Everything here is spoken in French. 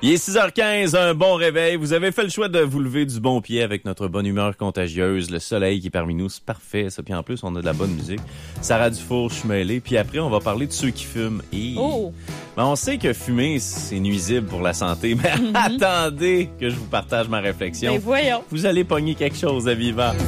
Il est 6h15, un bon réveil. Vous avez fait le choix de vous lever du bon pied avec notre bonne humeur contagieuse, le soleil qui est parmi nous, c'est parfait ça. Puis en plus, on a de la bonne musique. Sarah Dufour, je suis mêlé. Puis après, on va parler de ceux qui fument. Ben, on sait que fumer, c'est nuisible pour la santé, mais attendez que je vous partage ma réflexion. Mais voyons. Vous allez pogner quelque chose à vivant.